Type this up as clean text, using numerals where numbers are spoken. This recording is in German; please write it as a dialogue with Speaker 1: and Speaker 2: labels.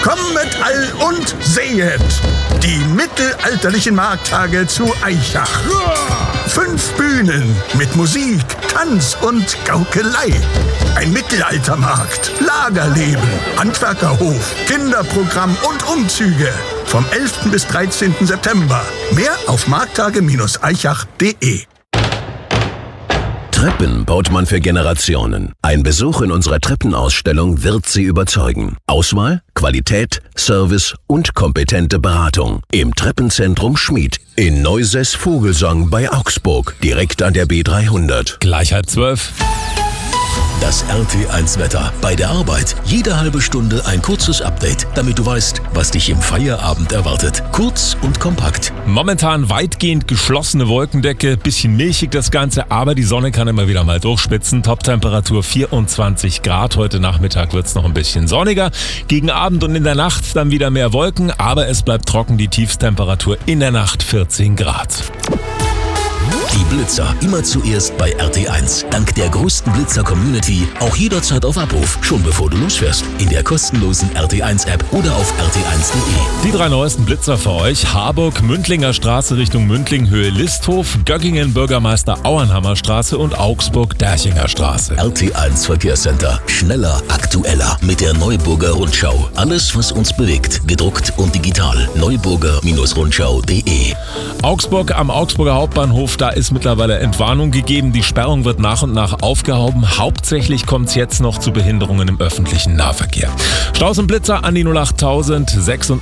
Speaker 1: Kommet all und sehet die mittelalterlichen Markttage zu Aichach. 5 Bühnen mit Musik, Tanz und Gaukelei. Ein Mittelaltermarkt, Lagerleben, Handwerkerhof, Kinderprogramm und Umzüge. Vom 11. bis 13. September. Mehr auf markttage-aichach.de.
Speaker 2: Treppen baut man für Generationen. Ein Besuch in unserer Treppenausstellung wird Sie überzeugen. Auswahl, Qualität, Service und kompetente Beratung. Im Treppenzentrum Schmied in Neusäß-Vogelsang bei Augsburg, direkt an der B300.
Speaker 3: Gleich 11:30.
Speaker 4: Das RT1-Wetter. Bei der Arbeit jede halbe Stunde ein kurzes Update, damit du weißt, was dich im Feierabend erwartet. Kurz und kompakt.
Speaker 3: Momentan weitgehend geschlossene Wolkendecke, bisschen milchig das Ganze, aber die Sonne kann immer wieder mal durchspitzen. Toptemperatur 24 Grad. Heute Nachmittag wird's noch ein bisschen sonniger. Gegen Abend und in der Nacht dann wieder mehr Wolken, aber es bleibt trocken. Die Tiefstemperatur in der Nacht 14 Grad.
Speaker 4: Die Blitzer immer zuerst bei RT1. Dank der größten Blitzer-Community auch jederzeit auf Abruf, schon bevor du losfährst. In der kostenlosen RT1-App oder auf rt1.de.
Speaker 3: Die 3 neuesten Blitzer für euch: Harburg, Mündlinger Straße Richtung Mündling, Höhe Listhof, Göggingen, Bürgermeister Auernhammer Straße und Augsburg, Derchinger Straße.
Speaker 4: RT1 Verkehrscenter. Schneller, aktueller mit der Neuburger Rundschau. Alles, was uns bewegt, gedruckt und digital. Neuburger-Rundschau.de.
Speaker 3: Augsburg am Augsburger Hauptbahnhof, da ist mittlerweile Entwarnung gegeben. Die Sperrung wird nach und nach aufgehoben. Hauptsächlich kommt es jetzt noch zu Behinderungen im öffentlichen Nahverkehr. Staus und Blitzer an die 08000 86